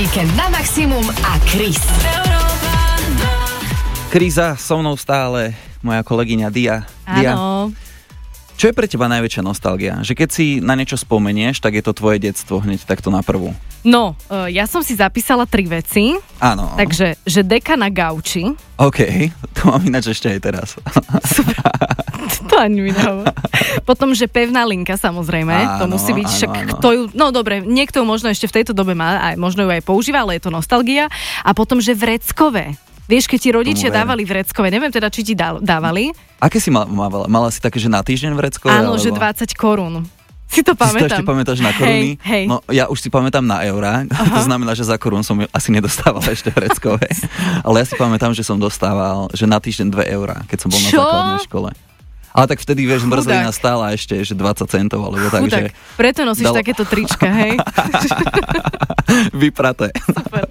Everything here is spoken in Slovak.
víkend na maximum a Chris. Kríza, so mnou stále moja kolegyňa Dia. Dia, Áno. čo je pre teba najväčšia nostalgia? Že keď si na niečo spomenieš, tak je to tvoje detstvo hneď takto na prvú. No, ja som si zapísala 3 veci. Áno. Takže, že deka na gauči. OK, to mám ináč ešte aj teraz. Super. To ani mi nehovor. Potom, že pevná linka, samozrejme. Áno, to musí byť, však áno. kto ju... No dobre, niekto ju možno ešte v tejto dobe má, aj možno ju aj používa, ale je to nostalgia. A potom, že vreckové. Vieš, keď ti rodičia dávali vreckové, neviem teda, či ti dávali. Aké si mávala? Mala si také, že na týždeň vreckové? Áno, alebo... že 20 korún. Si to Ty si to pamätám. ešte pamätáš na koruny? Hej. No ja už si pamätám na eurá, to znamená, že za korún som asi nedostával ešte vreckové. Ale ja si pamätám, že som dostával, že na týždeň 2 eurá, keď som bol na základnej škole. Ale tak vtedy, vieš, mrzlina stála ešte, že 20 centov, alebo tak, že... Preto nosíš takéto trička, hej? Vypraté. Super.